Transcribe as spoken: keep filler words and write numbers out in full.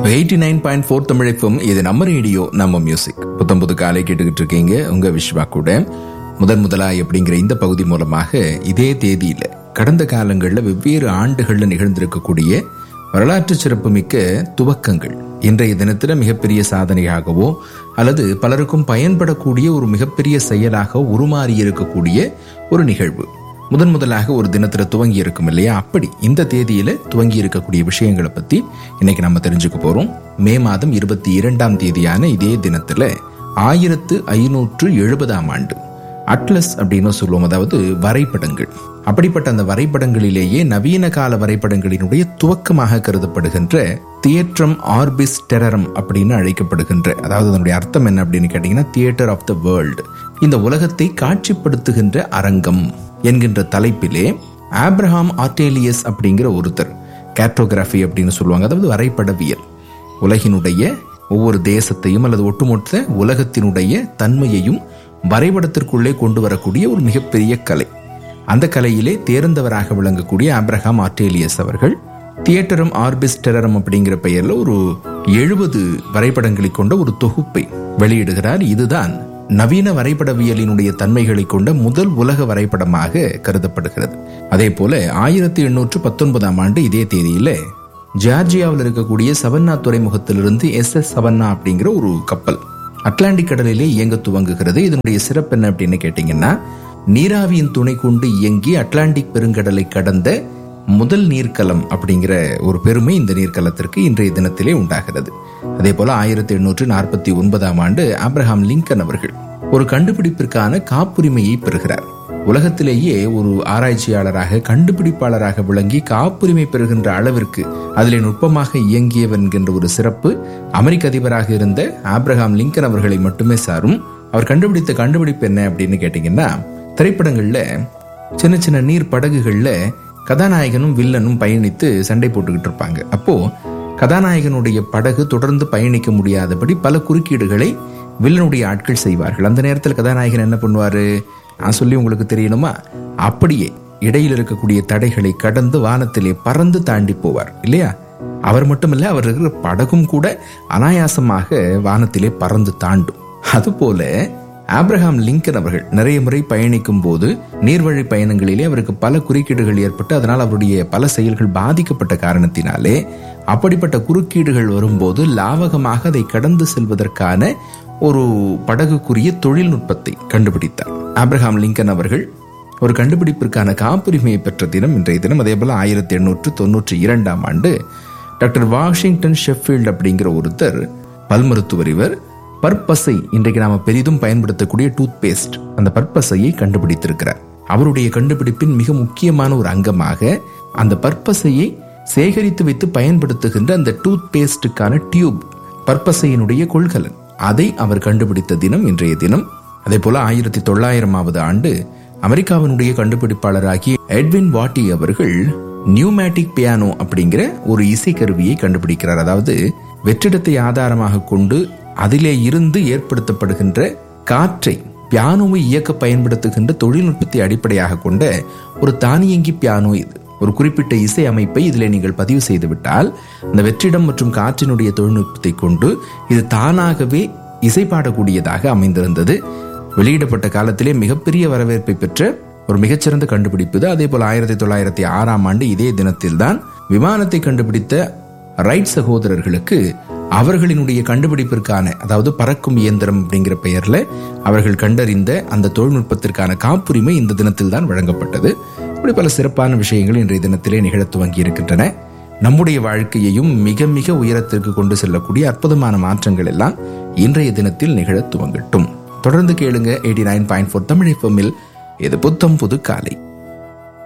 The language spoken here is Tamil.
Eighty nine point four Tamil FM. இது நம்ம ரேடியோ, நம்ம மியூசிக். புத்தம் புது காலை கேட்டுக்கிட்டு இருக்கீங்க உங்க விஸ்வா கூட. முதன் முதலாய் அப்படிங்கிற இந்த பகுதி மூலமாக இதே தேதியில கடந்த காலங்களில் வெவ்வேறு ஆண்டுகள்ல நிகழ்ந்திருக்கக்கூடிய வரலாற்று சிறப்புமிக்க துவக்கங்கள் இன்றைய தினத்துல மிகப்பெரிய சாதனையாகவோ அல்லது பலருக்கும் பயன்படக்கூடிய ஒரு மிகப்பெரிய செயலாக உருமாறி இருக்கக்கூடிய ஒரு நிகழ்வு முதன் முதலாக ஒரு தினத்துல துவங்கி இருக்கும் இல்லையா? அப்படி இந்த தேதியில துவங்கி இருக்கக்கூடிய விஷயங்களை பத்தி இன்னைக்கு நம்ம தெரிஞ்சுக்க போறோம். மே மாதம் இருபத்தி இரண்டாம் தேதியான இதே தினத்துல ஆயிரத்து ஐநூற்று எழுபதாம் ஆண்டு அட்லஸ் அப்படின்னு சொல்லுவோம், அதாவது வரைபடங்கள். அப்படிப்பட்ட அந்த வரைபடங்களிலேயே நவீன கால வரைபடங்களினுடைய துவக்கமாக கருதப்படுகின்ற தியேட்ரம் ஆர்பிஸ் டெரரம் அப்படின்னு அழைக்கப்படுகின்ற, அதாவது அதனுடைய அர்த்தம் என்ன அப்படின்னு கேட்டீங்கன்னா தியேட்டர் ஆஃப் த வேர்ல்டு, இந்த உலகத்தை காட்சிப்படுத்துகின்ற அரங்கம் என்கின்ற தலைப்பிலே ஆப்ரஹாம் ஆர்டேலியஸ் அப்படிங்கிற ஒருத்தர், கேர்டோகிராஃபி அப்படின்னு சொல்லுவாங்க, அதாவது வரைபடவியல், உலகினுடைய ஒவ்வொரு தேசத்தையும் அல்லது ஒட்டுமொத்த உலகத்தினுடைய தன்மையையும் வரைபடத்திற்குள்ளே கொண்டு வரக்கூடிய ஒரு மிகப்பெரிய கலை. அந்த கலையிலே தேர்ந்தவராக விளங்கக்கூடிய ஆப்ரஹாம் ஆர்டேலியஸ் அவர்கள் தியேட்டரம் ஆர்பிஸ் டெரரம் அப்படிங்கிற பெயர்ல ஒரு எழுபது வரைபடங்களை கொண்ட ஒரு தொகுப்பை வெளியிடுகிறார். இதுதான் நவீன வரைபடவியலினுடைய தன்மைகளை கொண்ட முதல் உலக வரைபடமாக கருதப்படுகிறது. அதே போல ஆயிரத்தி எண்ணூற்று பத்தொன்பதாம் ஆண்டு இதே தேதியில ஜார்ஜியாவில் இருக்கக்கூடிய சவன்னா துறைமுகத்திலிருந்து எஸ் எஸ் சவன்னா அப்படிங்கிற ஒரு கப்பல் அட்லாண்டிக் கடலிலே இயங்க துவங்குகிறது. இதனுடைய சிறப்பு என்ன அப்படின்னு கேட்டீங்கன்னா, நீராவியின் துணை கொண்டு இயங்கி அட்லாண்டிக் பெருங்கடலை கடந்த முதல் நீர்க்கலம் அப்படிங்கிற ஒரு பெருமை இந்த நீர்க்கலத்திற்கு இன்றைய தினத்திலே உண்டாகிறது. அதே போல ஆயிரத்தி எண்ணூற்று நாற்பத்தி ஒன்பதாம் ஆண்டு ஆப்ரஹாம் லிங்கன் அவர்கள் ஒரு கண்டுபிடிப்பிற்கான காப்புரிமையை பெறுகிறார். உலகத்திலேயே ஒரு ஆராய்ச்சியாளராக கண்டுபிடிப்பாளராக விளங்கி காப்புரிமை பெறுகின்ற அளவிற்கு அதிலே நுட்பமாக இயங்கியவன் என்கின்ற ஒரு சிறப்பு அமெரிக்க அதிபராக இருந்த ஆப்ரஹாம் லிங்கன் அவர்களை மட்டுமே சாரும். அவர் கண்டுபிடித்த கண்டுபிடிப்பு என்ன அப்படின்னு கேட்டீங்கன்னா, திரைப்படங்கள்ல சின்ன சின்ன நீர் படகுகள்ல கதாநாயகனும் வில்லனும் பயணித்து சண்டை போட்டுக்கிட்டு இருப்பாங்க. அப்போ கதாநாயகனுடைய படகு தொடர்ந்து பயணிக்க முடியாதபடி பல குறுக்கீடுகளை வில்லனுடைய ஆட்கள் செய்வார்கள். அந்த நேரத்தில் கதாநாயகன் என்ன பண்ணுவாரு, நான் சொல்லி உங்களுக்கு தெரியணுமா, அப்படியே இடையில் இருக்கக்கூடிய தடைகளை கடந்து வானத்திலே பறந்து தாண்டி போவார் இல்லையா? அவர் மட்டுமல்ல, அவர் இருக்கிற படகும் கூட அனாயாசமாக வானத்திலே பறந்து தாண்டும். அதுபோல ஆப்ரஹாம் லிங்கன் அவர்கள் நிறைய முறை பயணிக்கும் போது நீர்வழி பயணங்களிலே அவருக்கு பல குறுக்கீடுகள் ஏற்பட்டு அதனால் அவருடைய பல செயல்கள் பாதிக்கப்பட்ட காரணத்தினாலே அப்படிப்பட்ட குறுக்கீடுகள் வரும்போது லாவகமாக அதை கடந்து செல்வதற்கான ஒரு படகுக்குரிய தொழில்நுட்பத்தை கண்டுபிடித்தார் ஆப்ரஹாம் லிங்கன் அவர்கள். ஒரு கண்டுபிடிப்பிற்கான காப்புரிமையை பெற்ற தினம் இன்றைய தினம். அதே போல ஆயிரத்தி எண்ணூற்று தொன்னூற்றி இரண்டாம் ஆண்டு டாக்டர் வாஷிங்டன் ஷெஃபீல்ட் அப்படிங்கிற ஒருத்தர் பல் மருத்துவர். இவர் பற்பசை, இன்றைக்கு நாம பெரிதும் பயன்படுத்தக்கூடிய டூத் பேஸ்ட், அந்த பற்பசையை கண்டுபிடித்திருக்கிறார். அவருடைய கண்டுபிடிப்பின் மிக முக்கியமான ஒரு அங்கமாக அந்த பற்பசையை சேகரித்து வைத்து பயன்படுத்துகின்ற அந்த டூத் பேஸ்டுக்கான டியூப், பற்பசையினுடைய கொள்கலன், அதை அவர் கண்டுபிடித்த தினம் இன்றைய தினம். அதே போல ஆயிரத்தி தொள்ளாயிரமாவது ஆண்டு அமெரிக்காவினுடைய கண்டுபிடிப்பாளராகிய எட்வின் வாட்டி அவர்கள் நியூமேட்டிக் பியானோ அப்படிங்கிற ஒரு இசைக்கருவியை கண்டுபிடிக்கிறார். அதாவது வெற்றிடத்தை ஆதாரமாக கொண்டு அதிலே இருந்து ஏற்படுத்தப்படுகின்ற காற்றை பியானோவை இயக்க பயன்படுத்துகின்ற தொழில்நுட்பத்தை அடிப்படையாக கொண்ட ஒரு தானியங்கி பியானோ இது. ஒரு குறிப்பிட்ட இசை அமைப்பை இதில் நீங்கள் பதிவு செய்து விட்டால் அந்த வெற்றிடம் மற்றும் காற்றினுடைய தொழில்நுட்பத்தை கொண்டு இது தானாகவே இசை பாடக்கூடியதாக அமைந்திருந்தது. வெளியிடப்பட்ட காலத்திலே மிகப்பெரிய வரவேற்பை பெற்ற ஒரு மிகச்சிறந்த கண்டுபிடிப்பு. அதே போல ஆயிரத்தி தொள்ளாயிரத்தி ஆறாம் ஆண்டு இதே தினத்தில் தான் விமானத்தை கண்டுபிடித்த ரைட் சகோதரர்களுக்கு அவர்களினுடைய கண்டுபிடிப்பிற்கான, அதாவது பறக்கும் இயந்திரம் அப்படிங்கிற பெயர்ல அவர்கள் கண்டறிந்த அந்த தொழில்நுட்பத்திற்கான காப்புரிமை இந்த தினத்தில் தான் வழங்கப்பட்டது. இப்படி பல சிறப்பான விஷயங்கள் இன்றைய தினத்திலே நிகழ துவங்கி இருக்கின்றன. நம்முடைய வாழ்க்கையையும் மிக மிக உயரத்திற்கு கொண்டு செல்லக்கூடிய அற்புதமான மாற்றங்கள் எல்லாம் இன்றைய தினத்தில் நிகழ துவங்கட்டும். தொடர்ந்து கேளுங்க eighty nine point four Tamil எஃப்எம்மில். இது புத்தம் புது காலை.